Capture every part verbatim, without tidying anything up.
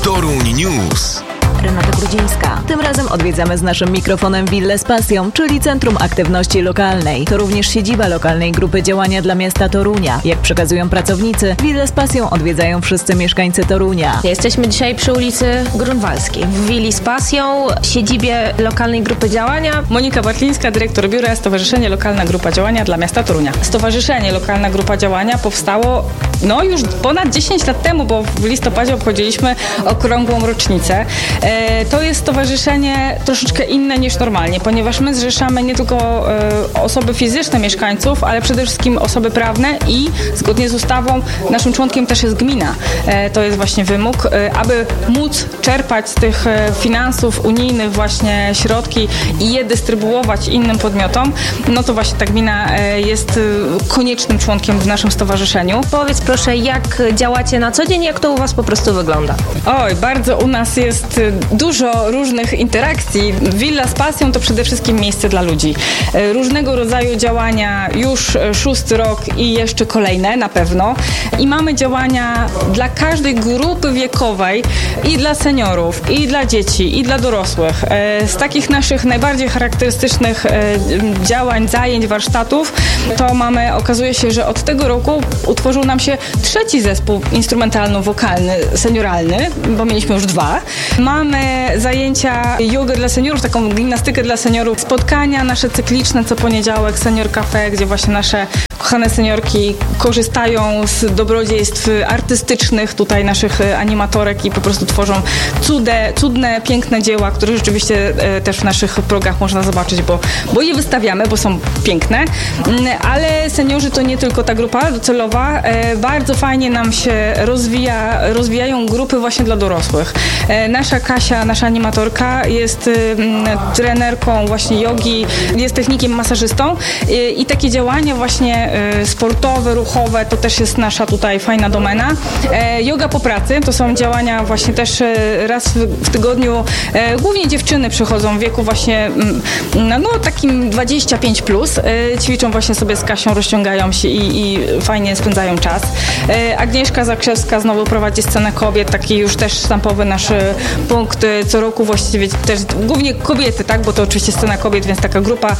Toruń News. Renata Grudzińska. Tym razem odwiedzamy z naszym mikrofonem Willę z Pasją, czyli Centrum Aktywności Lokalnej. To również siedziba lokalnej grupy działania dla miasta Torunia. Jak przekazują pracownicy, Willę z Pasją odwiedzają wszyscy mieszkańcy Torunia. Jesteśmy dzisiaj przy ulicy Grunwaldzkiej, w Willi z Pasją, siedzibie lokalnej grupy działania. Monika Bartlińska, dyrektor biura Stowarzyszenie Lokalna Grupa Działania dla miasta Torunia. Stowarzyszenie Lokalna Grupa Działania powstało no już ponad dziesięć lat temu, bo w listopadzie obchodziliśmy okrągłą rocznicę. To jest stowarzyszenie troszeczkę inne niż normalnie, ponieważ my zrzeszamy nie tylko osoby fizyczne mieszkańców, ale przede wszystkim osoby prawne i zgodnie z ustawą naszym członkiem też jest gmina. To jest właśnie wymóg, aby móc czerpać z tych finansów unijnych właśnie środki i je dystrybuować innym podmiotom, no to właśnie ta gmina jest koniecznym członkiem w naszym stowarzyszeniu. Powiedz proszę, jak działacie na co dzień, jak to u Was po prostu wygląda? Oj, bardzo u nas jest dużo różnych interakcji. Willa z Pasją to przede wszystkim miejsce dla ludzi. Różnego rodzaju działania, już szósty rok i jeszcze kolejne na pewno. I mamy działania dla każdej grupy wiekowej i dla seniorów, i dla dzieci, i dla dorosłych. Z takich naszych najbardziej charakterystycznych działań, zajęć, warsztatów, to mamy, okazuje się, że od tego roku utworzył nam się trzeci zespół instrumentalno-wokalny, senioralny, bo mieliśmy już dwa. Mamy zajęcia jogę dla seniorów, taką gimnastykę dla seniorów, spotkania nasze cykliczne co poniedziałek, Senior Cafe, gdzie właśnie nasze kochane seniorki korzystają z dobrodziejstw artystycznych tutaj naszych animatorek i po prostu tworzą cude, cudne, piękne dzieła, które rzeczywiście e, też w naszych progach można zobaczyć, bo, bo je wystawiamy, bo są piękne. Ale seniorzy to nie tylko ta grupa docelowa. E, bardzo fajnie nam się rozwija, rozwijają grupy właśnie dla dorosłych. E, nasza Kasia, nasza animatorka jest y, trenerką właśnie jogi, jest technikiem masażystą y, i takie działania właśnie y, sportowe, ruchowe to też jest nasza tutaj fajna domena. E, yoga po pracy to są działania właśnie też y, raz w, w tygodniu. E, głównie dziewczyny przychodzą w wieku właśnie no, no takim dwadzieścia pięć plus. Y, ćwiczą właśnie sobie z Kasią, rozciągają się i, i fajnie spędzają czas. E, Agnieszka Zakrzewska znowu prowadzi Scenę Kobiet, taki już też sztampowy nasz punkt co roku właściwie też głównie kobiety, tak, bo to oczywiście Scena Kobiet, więc taka grupa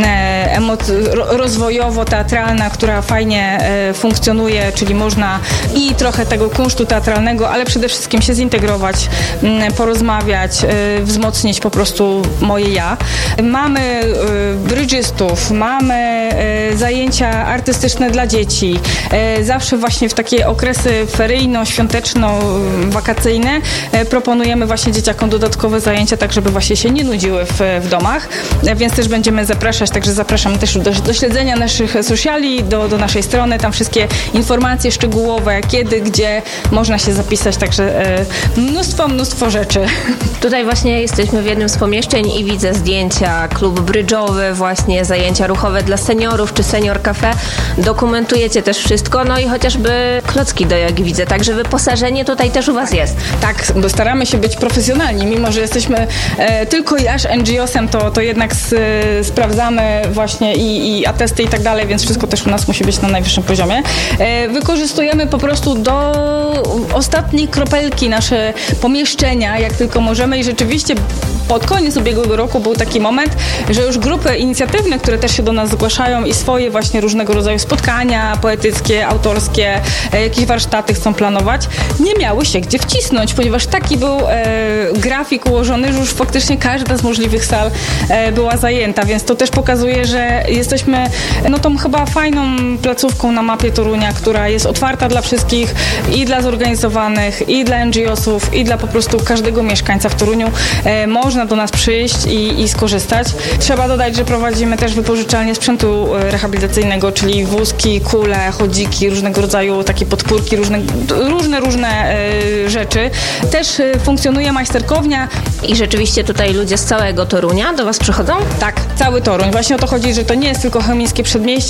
e, emoc- rozwojowo-teatralna, która fajnie e, funkcjonuje, czyli można i trochę tego kunsztu teatralnego, ale przede wszystkim się zintegrować, m, porozmawiać, e, wzmocnić po prostu moje ja. Mamy e, brydżystów, mamy e, zajęcia artystyczne dla dzieci. E, zawsze właśnie w takie okresy feryjno-świąteczno-wakacyjne e, proponujemy właśnie dzieciakom dodatkowe zajęcia, tak żeby właśnie się nie nudziły w, w domach, więc też będziemy zapraszać, także zapraszam też do, do śledzenia naszych sociali, do, do naszej strony, tam wszystkie informacje szczegółowe, kiedy, gdzie można się zapisać, także e, mnóstwo, mnóstwo rzeczy. Tutaj właśnie jesteśmy w jednym z pomieszczeń i widzę zdjęcia, klub brydżowy, właśnie zajęcia ruchowe dla seniorów, czy Senior Cafe. Dokumentujecie też wszystko, no i chociażby klocki do jogi widzę, także wyposażenie tutaj też u Was jest. Tak, bo staramy się być profesjonalni, mimo że jesteśmy e, tylko i aż N G O S-em, to, to jednak s, sprawdzamy właśnie i, i atesty i tak dalej, więc wszystko też u nas musi być na najwyższym poziomie. E, wykorzystujemy po prostu do ostatniej kropelki nasze pomieszczenia, jak tylko możemy i rzeczywiście pod koniec ubiegłego roku był taki moment, że już grupy inicjatywne, które też się do nas zgłaszają i swoje właśnie różnego rodzaju spotkania poetyckie, autorskie, e, jakieś warsztaty chcą planować, nie miały się gdzie wcisnąć, ponieważ taki był e, grafik ułożony, że już faktycznie każda z możliwych sal e, była zajęta, więc to też pokazuje, że jesteśmy no tą chyba fajną placówką na mapie Torunia, która jest otwarta dla wszystkich i dla zorganizowanych, i dla N G O S-ów, i dla po prostu każdego mieszkańca w Toruniu. E, można do nas przyjść i, i skorzystać. Trzeba dodać, że prowadzimy też wypożyczalnię sprzętu rehabilitacyjnego, czyli wózki, kule, chodziki, różnego rodzaju takie podpórki, różne, różne, różne e, rzeczy. Też e, funkcjonuje majsterkownia. I rzeczywiście tutaj ludzie z całego Torunia do Was przychodzą? Tak, cały Toruń. Właśnie o to chodzi, że to nie jest tylko chełmińskie przedmieście czy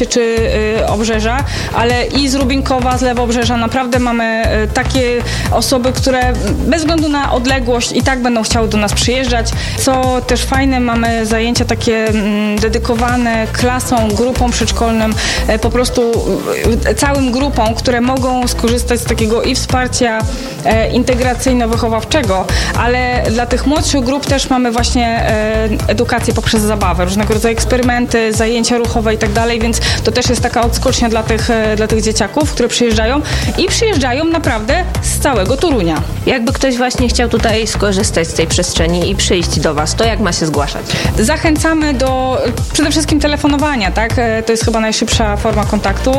y, Obrzeża, ale i z Rubinkowa, z Lewobrzeża naprawdę mamy y, takie osoby, które bez względu na odległość i tak będą chciały do nas przyjeżdżać. Co też fajne, mamy zajęcia takie mm, dedykowane klasom, grupom przedszkolnym, y, po prostu y, całym grupom, które mogą skorzystać z takiego i wsparcia y, integracyjno-wychowawczego, ale dla tych młodszych grup też mamy właśnie y, edukację poprzez zabawę, różnego rodzaju eksperymenty, zajęcia ruchowe i tak dalej, więc to też jest taka odskocznia dla tych, dla tych dzieciaków, które przyjeżdżają i przyjeżdżają naprawdę z całego Torunia. Jakby ktoś właśnie chciał tutaj skorzystać z tej przestrzeni i przyjść do Was, to jak ma się zgłaszać? Zachęcamy do przede wszystkim telefonowania, tak? To jest chyba najszybsza forma kontaktu.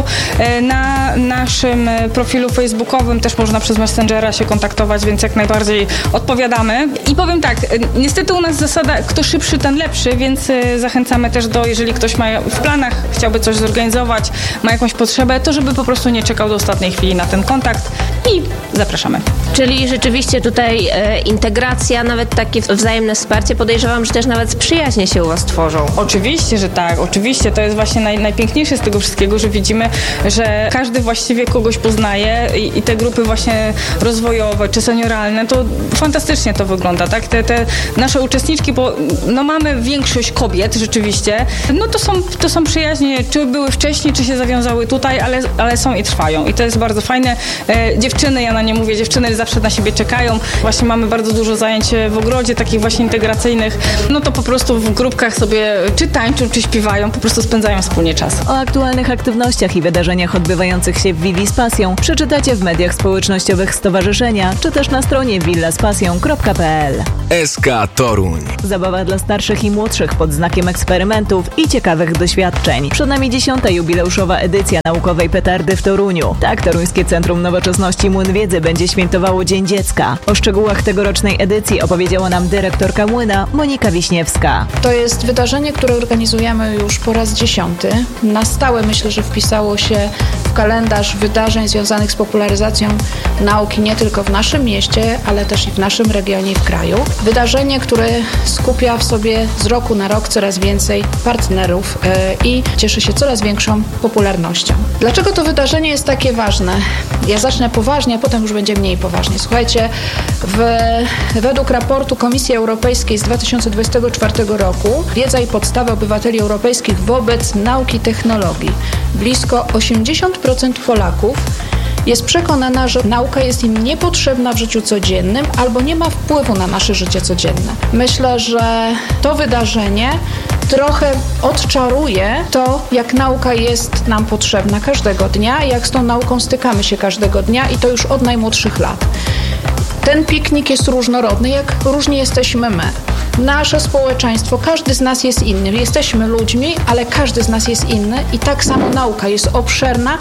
Na naszym profilu facebookowym też można przez Messengera się kontaktować, więc jak najbardziej odpowiadamy. I powiem tak, niestety u nas zasada, kto szybszy, ten lepszy, więc zachęcamy też do, jeżeli ktoś ma w planach, chciałby coś zorganizować, ma jakąś potrzebę, to żeby po prostu nie czekał do ostatniej chwili na ten kontakt i zapraszamy. Czyli rzeczywiście tutaj e, integracja, nawet takie wzajemne wsparcie, podejrzewam, że też nawet przyjaźnie się u Was tworzą. Oczywiście, że tak, oczywiście. To jest właśnie naj, najpiękniejsze z tego wszystkiego, że widzimy, że każdy właściwie kogoś poznaje i, i te grupy właśnie rozwojowe czy senioralne, to fantastycznie to wygląda, tak? Te, te nasze uczestniczki, bo no mamy większość kobiet rzeczywiście, no to są, to są przyjaźnie, czy były wcześniej, czy się zawiązały tutaj, ale, ale są i trwają. I to jest bardzo fajne. E, dziewczyny, ja na nie mówię, dziewczyny zawsze na siebie czekają. Właśnie mamy bardzo dużo zajęć w ogrodzie, takich właśnie integracyjnych. No to po prostu w grupkach sobie czy tańczą, czy śpiewają, po prostu spędzają wspólnie czas. O aktualnych aktywnościach i wydarzeniach odbywających się w Willi z Pasją przeczytacie w mediach społecznościowych stowarzyszenia, czy też na stronie villa z pasją kropka p l. S K Toruń. Zabawa dla starszych i młodszych pod znakiem eksperymentów i ciekawych doświadczeń. Przed nami dziesiąta jubileuszowa edycja naukowej petardy w Toruniu. Tak Toruńskie Centrum Nowoczesności Młyn Wiedzy będzie świętowało Dzień Dziecka. O szczegółach tegorocznej edycji opowiedziała nam dyrektorka Młyna Monika Wiśniewska. To jest wydarzenie, które organizujemy już po raz dziesiąty. Na stałe myślę, że wpisało się w kalendarz wydarzeń związanych z popularyzacją nauki nie tylko w naszym mieście, ale też i w naszym regionie i w kraju. Wydarzenie, które skupia w sobie z roku na rok coraz więcej partnerów yy, i cieszy się coraz większą popularnością. Dlaczego to wydarzenie jest takie ważne? Ja zacznę poważnie, a potem już będzie mniej poważnie. Słuchajcie, w, według raportu Komisji Europejskiej z dwa tysiące dwudziestego czwartego roku wiedza i podstawy obywateli europejskich wobec nauki i technologii. Blisko osiemdziesiąt procent Polaków jest przekonana, że nauka jest im niepotrzebna w życiu codziennym albo nie ma wpływu na nasze życie codzienne. Myślę, że to wydarzenie trochę odczaruje to, jak nauka jest nam potrzebna każdego dnia, jak z tą nauką stykamy się każdego dnia i to już od najmłodszych lat. Ten piknik jest różnorodny, jak różni jesteśmy my. Nasze społeczeństwo, każdy z nas jest inny. Jesteśmy ludźmi, ale każdy z nas jest inny i tak samo nauka jest obszerna,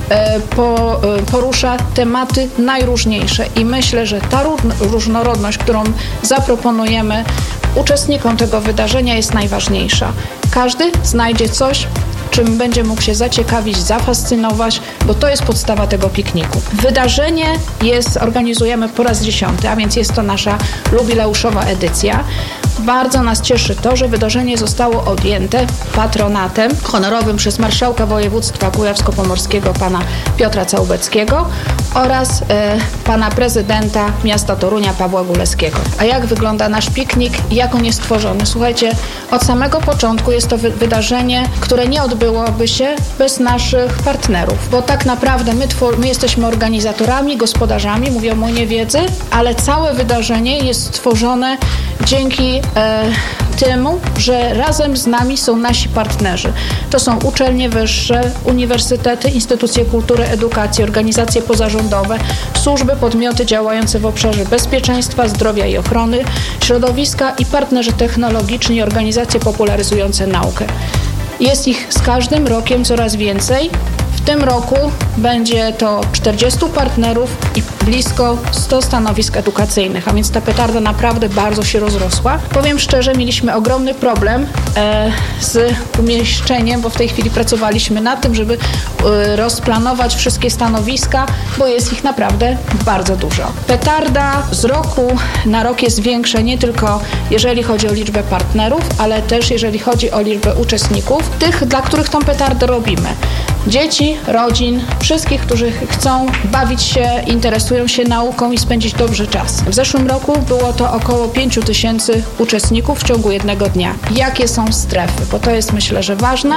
Po, porusza tematy najróżniejsze i myślę, że ta różnorodność, którą zaproponujemy uczestnikom tego wydarzenia, jest najważniejsza. Każdy znajdzie coś, czym będzie mógł się zaciekawić, zafascynować, bo to jest podstawa tego pikniku. Wydarzenie jest, organizujemy po raz dziesiąty, a więc jest to nasza jubileuszowa edycja. Bardzo nas cieszy to, że wydarzenie zostało objęte patronatem honorowym przez marszałka województwa kujawsko-pomorskiego pana Piotra Całubeckiego oraz e, pana prezydenta miasta Torunia Pawła Guleskiego. A jak wygląda nasz piknik i jak on jest stworzony? Słuchajcie, od samego początku jest to wy- wydarzenie, które nie odbyłoby się bez naszych partnerów, bo tak naprawdę my, twor- my jesteśmy organizatorami, gospodarzami, mówię o Młynie Wiedzy, ale całe wydarzenie jest stworzone dzięki e, temu, że razem z nami są nasi partnerzy. To są uczelnie wyższe, uniwersytety, instytucje kultury, edukacji, organizacje pozarządowe, służby, podmioty działające w obszarze bezpieczeństwa, zdrowia i ochrony, środowiska i partnerzy technologiczni i organizacje popularyzujące naukę. Jest ich z każdym rokiem coraz więcej. W tym roku będzie to czterdziestu partnerów i blisko sto stanowisk edukacyjnych, a więc ta petarda naprawdę bardzo się rozrosła. Powiem szczerze, mieliśmy ogromny problem e, z umieszczeniem, bo w tej chwili pracowaliśmy nad tym, żeby e, rozplanować wszystkie stanowiska, bo jest ich naprawdę bardzo dużo. Petarda z roku na rok jest większa nie tylko jeżeli chodzi o liczbę partnerów, ale też jeżeli chodzi o liczbę uczestników, tych, dla których tą petardę robimy. Dzieci, rodzin, wszystkich, którzy chcą bawić się, interesują się nauką i spędzić dobrze czas. W zeszłym roku było to około pięć tysięcy uczestników w ciągu jednego dnia. Jakie są strefy? Bo to jest, myślę, że ważne.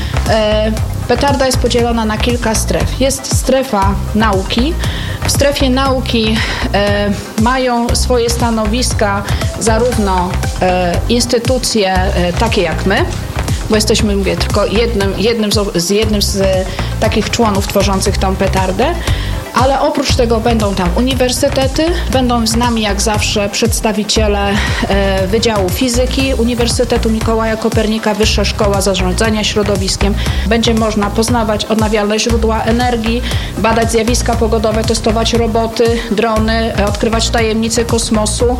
E, petarda jest podzielona na kilka stref. Jest strefa nauki. W strefie nauki e, mają swoje stanowiska zarówno e, instytucje e, takie jak my, bo jesteśmy, mówię, tylko jednym, jednym, z, z jednym z takich członów tworzących tą petardę, ale oprócz tego będą tam uniwersytety, będą z nami jak zawsze przedstawiciele e, Wydziału Fizyki Uniwersytetu Mikołaja Kopernika, Wyższa Szkoła Zarządzania Środowiskiem. Będzie można poznawać odnawialne źródła energii, badać zjawiska pogodowe, testować roboty, drony, e, odkrywać tajemnice kosmosu,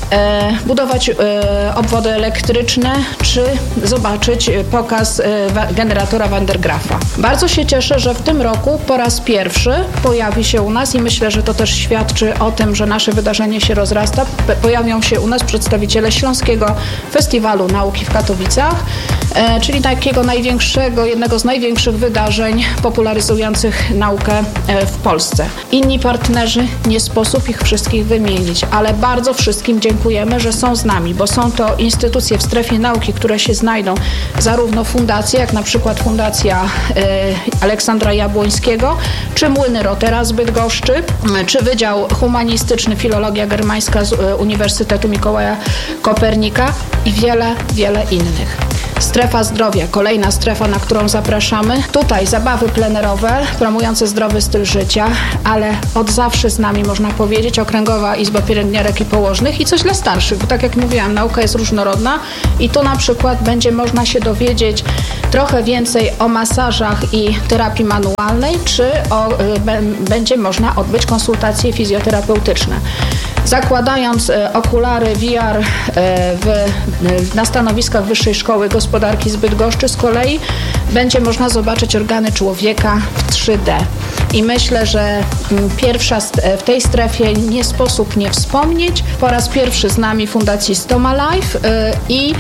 e, budować e, obwody elektryczne, czy zobaczyć pokaz e, generatora Van der Graafa. Bardzo się cieszę, że w tym roku po raz pierwszy pojawi się u nas i myślę, że to też świadczy o tym, że nasze wydarzenie się rozrasta. Pojawią się u nas przedstawiciele Śląskiego Festiwalu Nauki w Katowicach, e, czyli takiego największego, jednego z największych wydarzeń popularyzujących naukę e, w Polsce. Inni partnerzy, nie sposób ich wszystkich wymienić, ale bardzo wszystkim dziękujemy, że są z nami, bo są to instytucje w strefie nauki, które się znajdą, zarówno fundacje, jak na przykład Fundacja e, Aleksandra Jabłońskiego, czy Młyny Rotera z Bydgoszczy, czy Wydział Humanistyczny Filologia Germańska z Uniwersytetu Mikołaja Kopernika i wiele, wiele innych. Strefa zdrowia, kolejna strefa, na którą zapraszamy. Tutaj zabawy plenerowe, promujące zdrowy styl życia, ale od zawsze z nami, można powiedzieć, Okręgowa Izba Pielęgniarek i Położnych i coś dla starszych, bo tak jak mówiłam, nauka jest różnorodna i tu na przykład będzie można się dowiedzieć trochę więcej o masażach i terapii manualnej, czy o, y, b, będzie można odbyć konsultacje fizjoterapeutyczne. Zakładając e, okulary V R e, w, e, na stanowiskach Wyższej Szkoły Gospodarki z Bydgoszczy z kolei będzie można zobaczyć organy człowieka w trzy D. I myślę, że m, pierwsza st- w tej strefie nie sposób nie wspomnieć. Po raz pierwszy z nami Fundacji Stoma Life e, i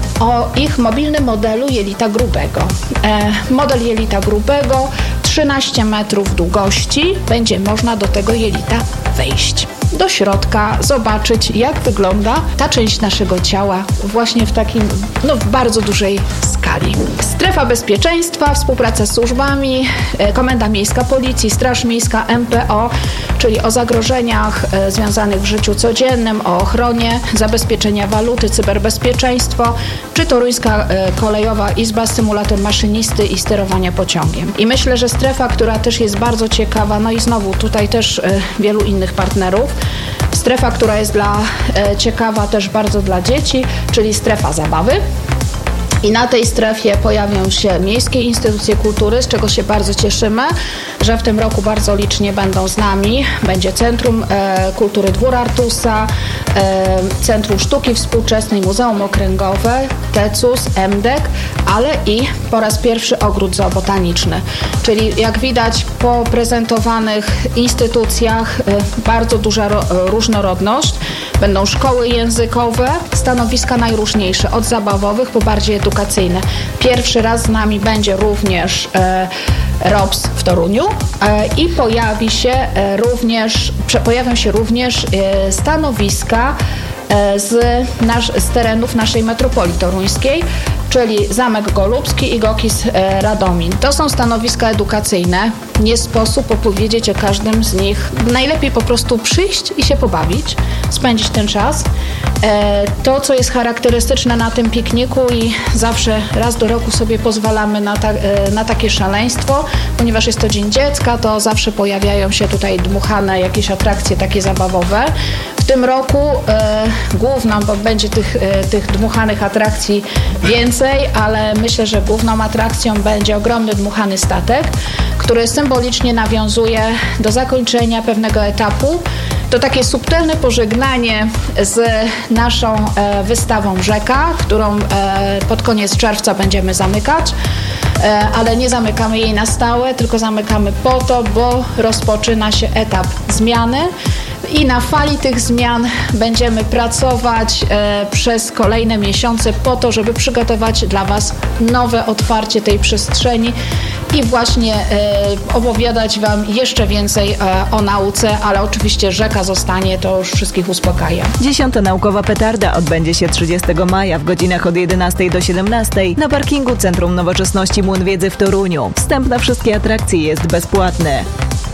o ich mobilnym modelu jelita grubego. E, model jelita grubego, trzynaście metrów długości, będzie można do tego jelita wejść do środka, zobaczyć, jak wygląda ta część naszego ciała właśnie w takim, no w bardzo dużej skali. Strefa bezpieczeństwa, współpraca z służbami, Komenda Miejska Policji, Straż Miejska, M P O, czyli o zagrożeniach e, związanych w życiu codziennym, o ochronie, zabezpieczenia waluty, cyberbezpieczeństwo, czy Toruńska e, Kolejowa Izba, symulator maszynisty i sterowania pociągiem. I myślę, że strefa, która też jest bardzo ciekawa, no i znowu tutaj też e, wielu innych partnerów, strefa, która jest dla, e, ciekawa też bardzo dla dzieci, czyli strefa zabawy. I na tej strefie pojawią się miejskie instytucje kultury, z czego się bardzo cieszymy, że w tym roku bardzo licznie będą z nami. Będzie Centrum e, Kultury Dwór Artusa, e, Centrum Sztuki Współczesnej, Muzeum Okręgowe, TECUS, M D E K, ale i po raz pierwszy ogród zoobotaniczny. Czyli jak widać po prezentowanych instytucjach e, bardzo duża ro, różnorodność. Będą szkoły językowe, stanowiska najróżniejsze, od zabawowych po bardziej edukacyjne. Pierwszy raz z nami będzie również e, R O P S w Toruniu e, i pojawi się e, również, prze, pojawią się również e, stanowiska e, z, nasz, z terenów naszej metropolii toruńskiej, czyli Zamek Golubski i Gokis e, Radomin. To są stanowiska edukacyjne. Nie sposób opowiedzieć o każdym z nich. Najlepiej po prostu przyjść i się pobawić, spędzić ten czas. E, to, co jest charakterystyczne na tym pikniku i zawsze raz do roku sobie pozwalamy na, ta, e, na takie szaleństwo, ponieważ jest to Dzień Dziecka, to zawsze pojawiają się tutaj dmuchane jakieś atrakcje takie zabawowe. W tym roku e, główną, bo będzie tych, e, tych dmuchanych atrakcji więcej, ale myślę, że główną atrakcją będzie ogromny dmuchany statek, który symbolicznie nawiązuje do zakończenia pewnego etapu. To takie subtelne pożegnanie z naszą e, wystawą Rzeka, którą e, pod koniec czerwca będziemy zamykać, e, ale nie zamykamy jej na stałe, tylko zamykamy po to, bo rozpoczyna się etap zmiany. I na fali tych zmian będziemy pracować e, przez kolejne miesiące po to, żeby przygotować dla Was nowe otwarcie tej przestrzeni i właśnie e, opowiadać Wam jeszcze więcej e, o nauce, ale oczywiście Rzeka zostanie, to już wszystkich uspokaja. Dziesiąta naukowa petarda odbędzie się trzydziestego maja w godzinach od jedenastej do siedemnastej na parkingu Centrum Nowoczesności Młyn Wiedzy w Toruniu. Wstęp na wszystkie atrakcje jest bezpłatny.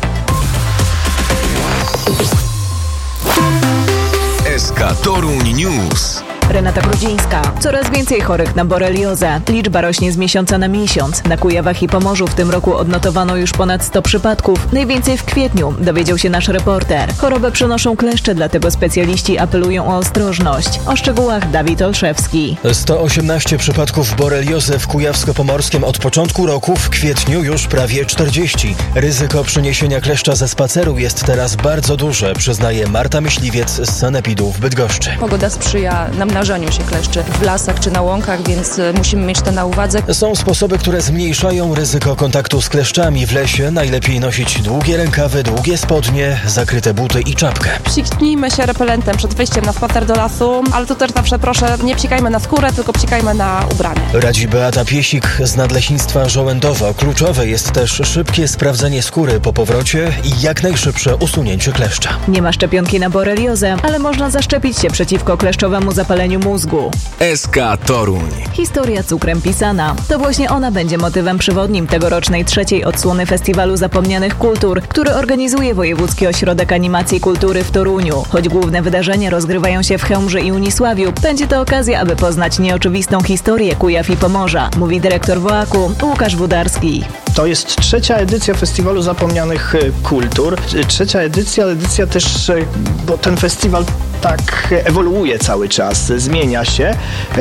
S K Toruń News. Renata Grudzińska. Coraz więcej chorych na boreliozę. Liczba rośnie z miesiąca na miesiąc. Na Kujawach i Pomorzu w tym roku odnotowano już ponad sto przypadków. Najwięcej w kwietniu, dowiedział się nasz reporter. Chorobę przenoszą kleszcze, dlatego specjaliści apelują o ostrożność. O szczegółach Dawid Olszewski. sto osiemnaście przypadków boreliozy w Kujawsko-Pomorskim od początku roku, w kwietniu już prawie czterdzieści. Ryzyko przyniesienia kleszcza ze spaceru jest teraz bardzo duże, przyznaje Marta Myśliwiec z Sanepidu w Bydgoszczy. Pogoda sprzyja namnażaniu się kleszczy w lasach czy na łąkach, więc musimy mieć to na uwadze. Są sposoby, które zmniejszają ryzyko kontaktu z kleszczami w lesie. Najlepiej nosić długie rękawy, długie spodnie, zakryte buty i czapkę. Psiknijmy się repelentem przed wyjściem na spacer do lasu, ale to też zawsze proszę, nie psikajmy na skórę, tylko psikajmy na ubranie. Radzi Beata Piesik z Nadleśnictwa Żołędowa. Kluczowe jest też szybkie sprawdzenie skóry po powrocie i jak najszybsze usunięcie kleszcza. Nie ma szczepionki na boreliozę, ale można zaszczepić się przeciwko kleszczowemu zapaleniu mózgu. S K Toruń. Historia cukrem pisana. To właśnie ona będzie motywem przewodnim tegorocznej trzeciej odsłony Festiwalu Zapomnianych Kultur, który organizuje Wojewódzki Ośrodek Animacji i Kultury w Toruniu. Choć główne wydarzenia rozgrywają się w Chełmży i Unisławiu, będzie to okazja, aby poznać nieoczywistą historię Kujaw i Pomorza, mówi dyrektor W O A-ku Łukasz Wudarski. To jest trzecia edycja Festiwalu Zapomnianych Kultur. Trzecia edycja, edycja też, bo ten festiwal tak ewoluuje cały czas, zmienia się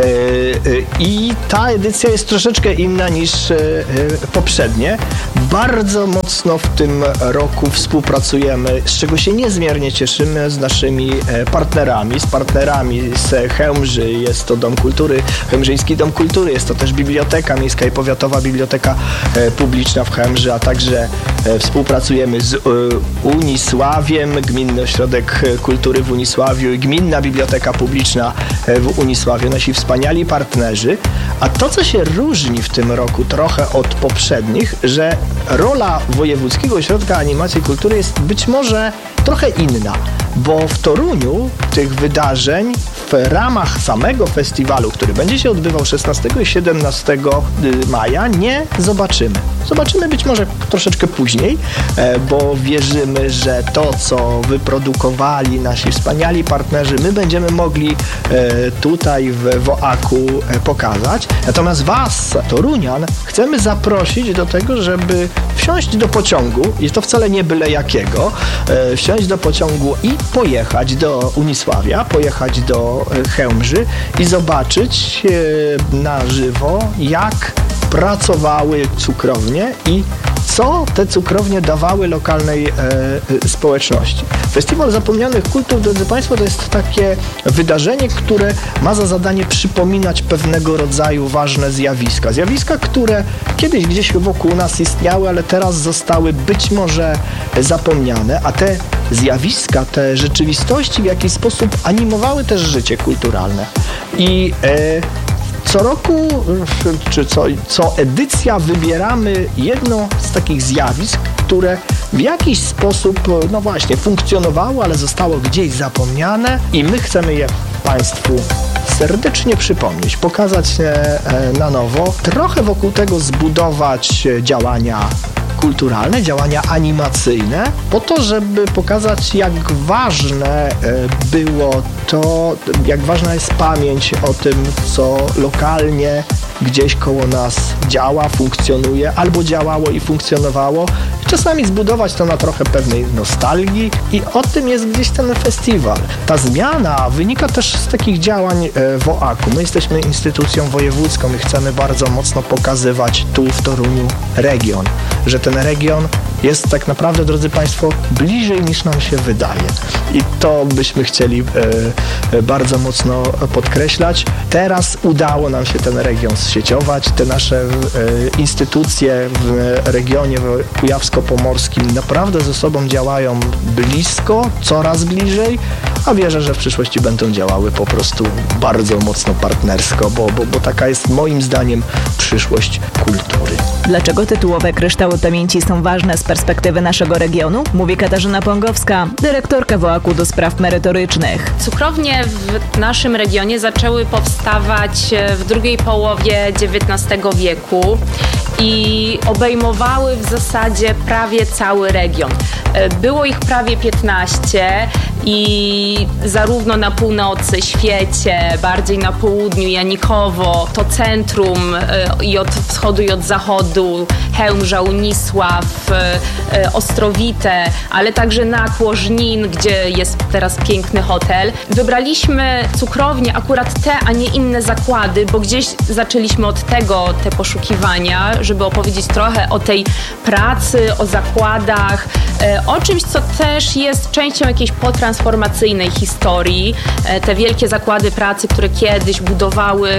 i ta edycja jest troszeczkę inna niż poprzednie. Bardzo mocno w tym roku współpracujemy, z czego się niezmiernie cieszymy, z naszymi partnerami, z partnerami z Chełmży. Jest to Dom Kultury, Chełmżyński Dom Kultury, jest to też Biblioteka Miejska i Powiatowa Biblioteka Publiczna w Chełmży, a także współpracujemy z Unisławiem, Gminny Ośrodek Kultury w Unisławiu i Gminna Biblioteka Publiczna w Unisławiu, nasi wspaniali partnerzy. A to, co się różni w tym roku trochę od poprzednich, że rola Wojewódzkiego Ośrodka Animacji i Kultury jest być może trochę inna, bo w Toruniu tych wydarzeń w ramach samego festiwalu, który będzie się odbywał szesnastego i siedemnastego maja, nie zobaczymy. Zobaczymy być może troszeczkę później, bo wierzymy, że to, co wyprodukowali nasi wspaniali partnerzy, my będziemy mogli tutaj w W O A-ku pokazać. Natomiast Was, Torunian, chcemy zaprosić do tego, żeby wsiąść do pociągu, i to wcale nie byle jakiego, wsiąść do pociągu i pojechać do Unisławia, pojechać do Chełmży i zobaczyć na żywo, jak pracowały cukrownie i co te cukrownie dawały lokalnej e, społeczności. Festiwal Zapomnianych Kultur, drodzy Państwo, to jest takie wydarzenie, które ma za zadanie przypominać pewnego rodzaju ważne zjawiska. Zjawiska, które kiedyś gdzieś wokół nas istniały, ale teraz zostały być może zapomniane, a te zjawiska, te rzeczywistości w jakiś sposób animowały też życie kulturalne. I e, Co roku, czy co, co edycja wybieramy jedno z takich zjawisk, które w jakiś sposób, no właśnie, funkcjonowało, ale zostało gdzieś zapomniane i my chcemy je Państwu serdecznie przypomnieć, pokazać na nowo, trochę wokół tego zbudować działania kulturalne, działania animacyjne, po to, żeby pokazać, jak ważne było to, jak ważna jest pamięć o tym, co lokalnie gdzieś koło nas działa, funkcjonuje, albo działało i funkcjonowało, czasami zbudować to na trochę pewnej nostalgii i o tym jest gdzieś ten festiwal. Ta zmiana wynika też z takich działań w O A K u. My jesteśmy instytucją wojewódzką i chcemy bardzo mocno pokazywać tu w Toruniu region, że ten region jest tak naprawdę, drodzy Państwo, bliżej niż nam się wydaje. I to byśmy chcieli e, bardzo mocno podkreślać. Teraz udało nam się ten region zsieciować. Te nasze e, instytucje w regionie kujawsko-pomorskim naprawdę ze sobą działają blisko, coraz bliżej, a wierzę, że w przyszłości będą działały po prostu bardzo mocno partnersko, bo, bo, bo taka jest moim zdaniem przyszłość kultury. Dlaczego tytułowe kryształy pamięci są ważne z perspektywy naszego regionu? Mówi Katarzyna Pongowska, dyrektorka w O A K u do spraw merytorycznych. Cukrownie w naszym regionie zaczęły powstawać w drugiej połowie dziewiętnastego wieku i obejmowały w zasadzie prawie cały region. Było ich prawie piętnaście i zarówno na północy, Świecie, bardziej na południu, Janikowo, to centrum i od wschodu i od zachodu, Chełmża, Unisław, Ostrowite, ale także Nakło, Żnin, gdzie jest teraz piękny hotel. Wybraliśmy cukrownię, akurat te, a nie inne zakłady, bo gdzieś zaczęliśmy od tego te poszukiwania, żeby opowiedzieć trochę o tej pracy, o zakładach, o czymś, co też jest częścią jakiejś potransformacyjnej historii. Te wielkie zakłady pracy, które kiedyś budowały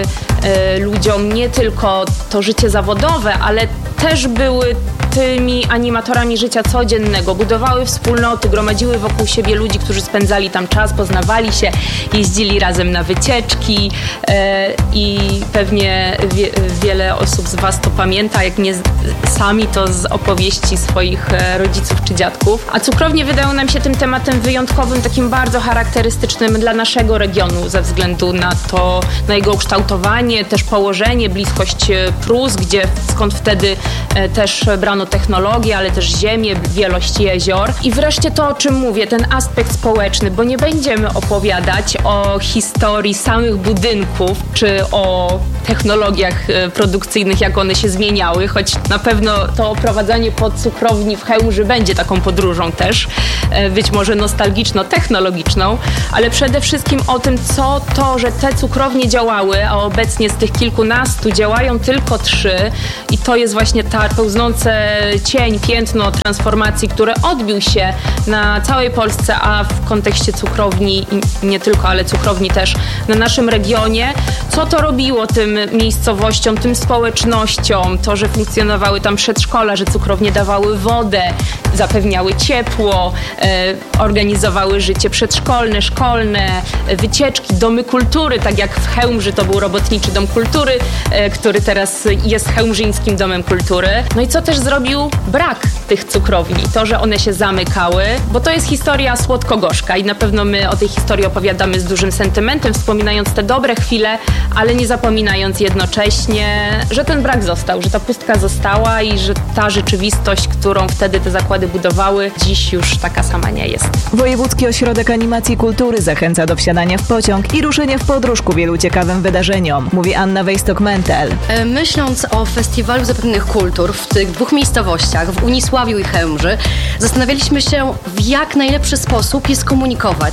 ludziom nie tylko to życie zawodowe, ale też były tymi animatorami życia codziennego. Budowały wspólnoty, gromadziły wokół siebie ludzi, którzy spędzali tam czas, poznawali się, jeździli razem na wycieczki e, i pewnie wie, wiele osób z Was to pamięta, jak nie z, sami, to z opowieści swoich e, rodziców czy dziadków. A cukrownie wydają nam się tym tematem wyjątkowym, takim bardzo charakterystycznym dla naszego regionu ze względu na to, na jego ukształtowanie, też położenie, bliskość Prus, gdzie skąd wtedy e, też brano technologię, ale też ziemię, wielość jezior. I wreszcie to, o czym mówię, ten aspekt społeczny, bo nie będziemy opowiadać o historii samych budynków, czy o technologiach produkcyjnych, jak one się zmieniały, choć na pewno to oprowadzanie po cukrowni w Chełmży będzie taką podróżą też, być może nostalgiczno-technologiczną, ale przede wszystkim o tym, co to, że te cukrownie działały, a obecnie z tych kilkunastu działają tylko trzy i to jest właśnie ta pełznące cień, piętno transformacji, które odbił się na całej Polsce, a w kontekście cukrowni i nie tylko, ale cukrowni też na naszym regionie. Co to robiło tym miejscowościom, tym społecznościom? To, że funkcjonowały tam przedszkola, że cukrownie dawały wodę, zapewniały ciepło, e, organizowały życie przedszkolne, szkolne, e, wycieczki, domy kultury, tak jak w Chełmży to był Robotniczy Dom Kultury, e, który teraz jest Chełmżyńskim Domem Kultury. No i co też zrobił brak tych cukrowni? To, że one się zamykały, bo to jest historia słodko-gorzka i na pewno my o tej historii opowiadamy z dużym sentymentem, wspominając te dobre chwile, ale nie zapominając jednocześnie, że ten brak został, że ta pustka została i że ta rzeczywistość, którą wtedy te zakłady budowały, dziś już taka sama nie jest. Wojewódzki Ośrodek Animacji i Kultury zachęca do wsiadania w pociąg i ruszenia w podróż ku wielu ciekawym wydarzeniom, mówi Anna Wejstok-Mentel. Myśląc o Festiwalu Zapewnionych Kultur w tych dwóch miejscowościach, w Unisławiu i Chełmży, zastanawialiśmy się, w jak najlepszy sposób je skomunikować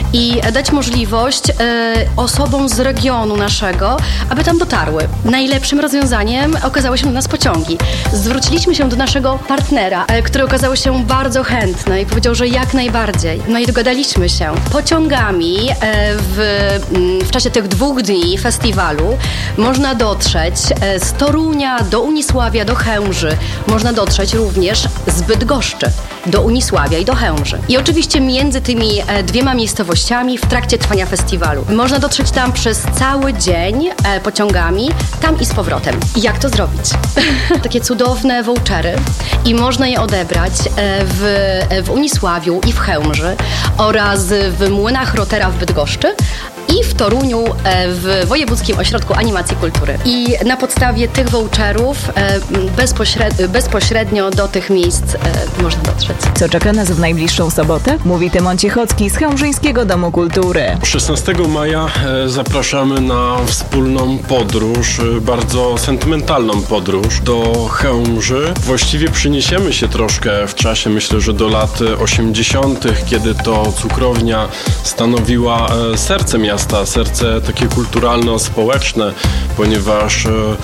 i dać możliwość e, osobom z regionu naszego, aby tam dotarły. Najlepszym rozwiązaniem okazały się dla nas pociągi. Zwróciliśmy się do naszego partnera, e, który okazał się bardzo chętny i powiedział, że jak najbardziej. No i dogadaliśmy się. Pociągami e, w, w czasie tych dwóch dni festiwalu można dotrzeć e, z Torunia do Unisławia, do Chełmży. Można dotrzeć również z Bydgoszczy do Unisławia i do Chełmży. I oczywiście między tymi e, dwiema miejscowościami w trakcie trwania festiwalu. Można dotrzeć tam przez cały dzień e, pociągami, tam i z powrotem. I jak to zrobić? Takie cudowne vouchery i można je odebrać e, w, w Unisławiu i w Chełmży oraz w Młynach Rotera w Bydgoszczy, i w Toruniu w Wojewódzkim Ośrodku Animacji i Kultury. I na podstawie tych voucherów bezpośrednio, bezpośrednio do tych miejsc można dotrzeć. Co czeka nas w najbliższą sobotę? Mówi Tymon Cichocki z Chełmżyńskiego Domu Kultury. szesnastego maja zapraszamy na wspólną podróż, bardzo sentymentalną podróż do Chełmży. Właściwie przyniesiemy się troszkę w czasie, myślę, że do lat osiemdziesiątych, kiedy to cukrownia stanowiła serce miasta, serce takie kulturalno-społeczne, ponieważ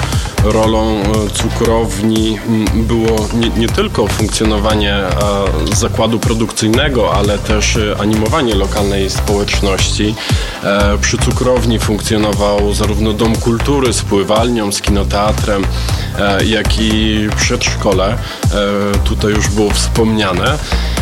rolą cukrowni było nie, nie tylko funkcjonowanie zakładu produkcyjnego, ale też animowanie lokalnej społeczności. Przy cukrowni funkcjonował zarówno Dom Kultury z pływalnią, z kinoteatrem, jak i przedszkole. Tutaj już było wspomniane.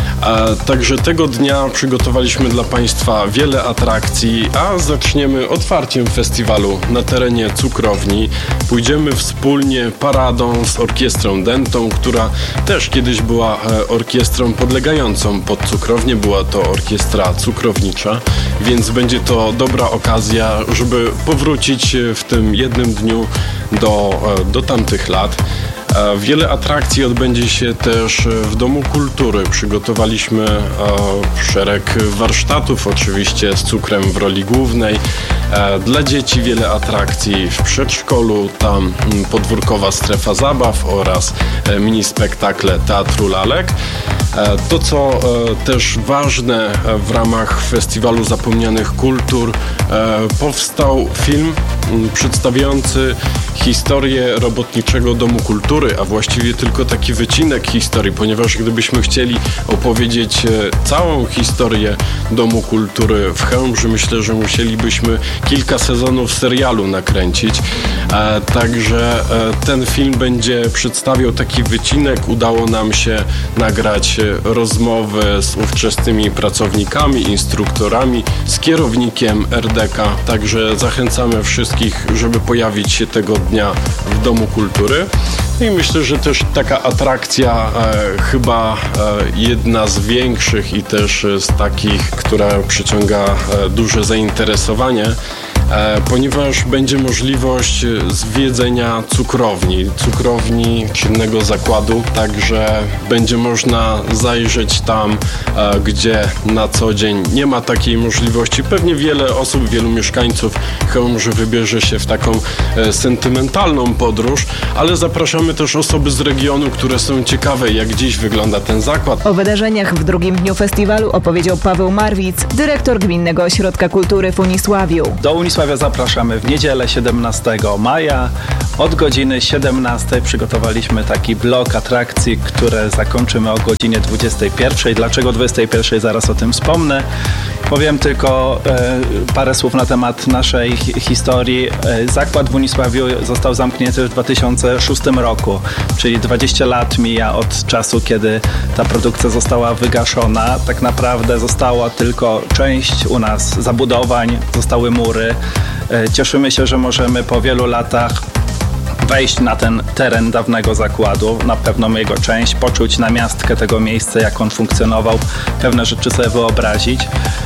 Także tego dnia przygotowaliśmy dla Państwa wiele atrakcji, a zaczniemy otwarciem festiwalu na terenie cukrowni. Pójdziemy wspólnie paradą z orkiestrą Dentą, która też kiedyś była orkiestrą podlegającą pod cukrownię. Była to orkiestra cukrownicza, więc będzie to dobra okazja, żeby powrócić w tym jednym dniu do, do tamtych lat. Wiele atrakcji odbędzie się też w Domu Kultury. Przygotowaliśmy szereg warsztatów, oczywiście z cukrem w roli głównej. Dla dzieci wiele atrakcji w przedszkolu, tam podwórkowa strefa zabaw oraz mini spektakle Teatru Lalek. To, co też ważne w ramach Festiwalu Zapomnianych Kultur, powstał film przedstawiający historię Robotniczego Domu Kultury, a właściwie tylko taki wycinek historii, ponieważ gdybyśmy chcieli opowiedzieć całą historię Domu Kultury w Chełmży, myślę, że musielibyśmy kilka sezonów serialu nakręcić. Także ten film będzie przedstawiał taki wycinek. Udało nam się nagrać rozmowy z ówczesnymi pracownikami, instruktorami, z kierownikiem R D K. Także zachęcamy wszystkich, żeby pojawić się tego dnia w Domu Kultury. I myślę, że też taka atrakcja e, chyba e, jedna z większych i też z takich, która przyciąga e, duże zainteresowanie, e, ponieważ będzie możliwość zwiedzenia cukrowni, cukrowni czynnego zakładu, także będzie można zajrzeć tam, e, gdzie na co dzień nie ma takiej możliwości. Pewnie wiele osób, wielu mieszkańców Chełmży wybierze się w taką e, sentymentalną podróż, ale zapraszamy też osoby z regionu, które są ciekawe, jak dziś wygląda ten zakład. O wydarzeniach w drugim dniu festiwalu opowiedział Paweł Marwic, dyrektor Gminnego Ośrodka Kultury w Unisławiu. Do Unisławia zapraszamy w niedzielę siedemnastego maja. Od godziny siedemnastej przygotowaliśmy taki blok atrakcji, które zakończymy o godzinie dwudziestej pierwszej. Dlaczego dwudziestej pierwszej? Zaraz o tym wspomnę. Powiem tylko e, parę słów na temat naszej hi- historii. E, zakład w Unisławiu został zamknięty w dwa tysiące szóstym roku, czyli dwadzieścia lat mija od czasu, kiedy ta produkcja została wygaszona. Tak naprawdę została tylko część u nas zabudowań, zostały mury. E, cieszymy się, że możemy po wielu latach wejść na ten teren dawnego zakładu, na pewną jego część, poczuć namiastkę tego miejsca, jak on funkcjonował, pewne rzeczy sobie wyobrazić.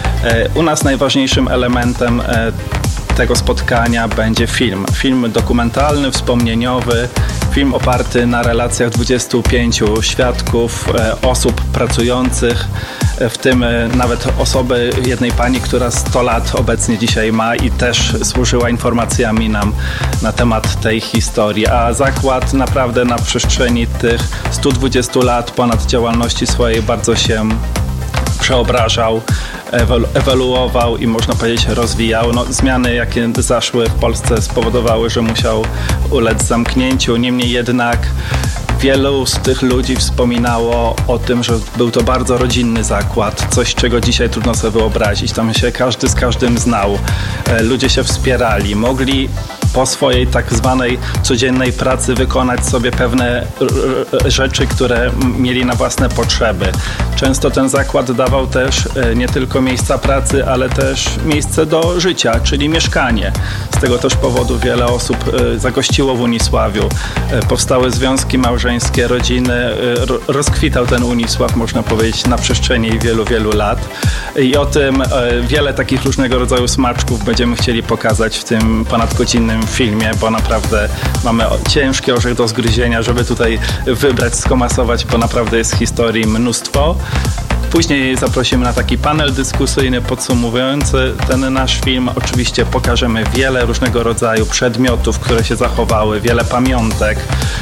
U nas najważniejszym elementem tego spotkania będzie film. Film dokumentalny, wspomnieniowy, film oparty na relacjach dwudziestu pięciu świadków, osób pracujących, w tym nawet osoby jednej pani, która sto lat obecnie dzisiaj ma i też służyła informacjami nam na temat tej historii. A zakład naprawdę na przestrzeni tych stu dwudziestu lat ponad działalności swojej bardzo się przeobrażał, ewolu- ewoluował i można powiedzieć rozwijał. No, zmiany, jakie zaszły w Polsce, spowodowały, że musiał ulec zamknięciu. Niemniej jednak wielu z tych ludzi wspominało o tym, że był to bardzo rodzinny zakład, coś, czego dzisiaj trudno sobie wyobrazić. Tam się każdy z każdym znał, ludzie się wspierali, mogli po swojej tak zwanej codziennej pracy wykonać sobie pewne rzeczy, które mieli na własne potrzeby. Często ten zakład dawał też nie tylko miejsca pracy, ale też miejsce do życia, czyli mieszkanie. Z tego też powodu wiele osób zagościło w Unisławiu. Powstały związki małżeńskie, rodziny, rozkwitał ten Unisław, można powiedzieć, na przestrzeni wielu, wielu lat. I o tym wiele takich różnego rodzaju smaczków będziemy chcieli pokazać w tym ponadgodzinnym filmie, bo naprawdę mamy ciężki orzech do zgryzienia, żeby tutaj wybrać, skomasować, bo naprawdę jest historii mnóstwo. Później zaprosimy na taki panel dyskusyjny podsumowujący ten nasz film. Oczywiście pokażemy wiele różnego rodzaju przedmiotów, które się zachowały, wiele pamiątek.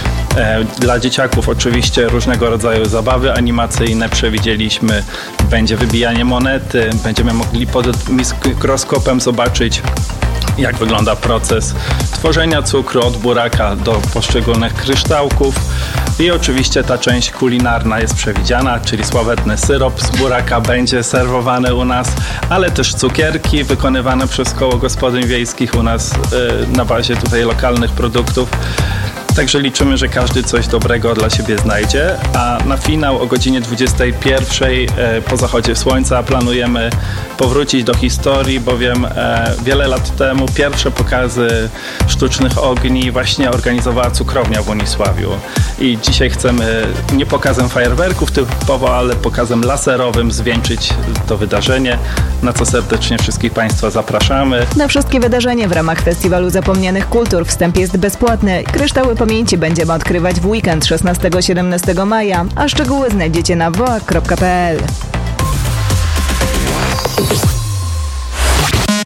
Dla dzieciaków oczywiście różnego rodzaju zabawy animacyjne przewidzieliśmy. Będzie wybijanie monety, będziemy mogli pod mikroskopem zobaczyć, jak wygląda proces tworzenia cukru od buraka do poszczególnych kryształków. I oczywiście ta część kulinarna jest przewidziana, czyli sławetny syrop z buraka będzie serwowany u nas, ale też cukierki wykonywane przez koło gospodyń wiejskich u nas yy, na bazie tutaj lokalnych produktów. Także liczymy, że każdy coś dobrego dla siebie znajdzie, a na finał o godzinie dwudziestej pierwszej e, po zachodzie słońca planujemy powrócić do historii, bowiem e, wiele lat temu pierwsze pokazy sztucznych ogni właśnie organizowała cukrownia w Unisławiu. I dzisiaj chcemy nie pokazem fajerwerków typowo, ale pokazem laserowym zwieńczyć to wydarzenie, na co serdecznie wszystkich Państwa zapraszamy. Na wszystkie wydarzenia w ramach Festiwalu Zapomnianych Kultur wstęp jest bezpłatny. Kryształy pamięci będziemy odkrywać w weekend szesnastego do siedemnastego maja, a szczegóły znajdziecie na woak kropka pe el.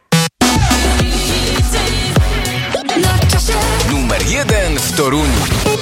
Numer jeden w Toruniu.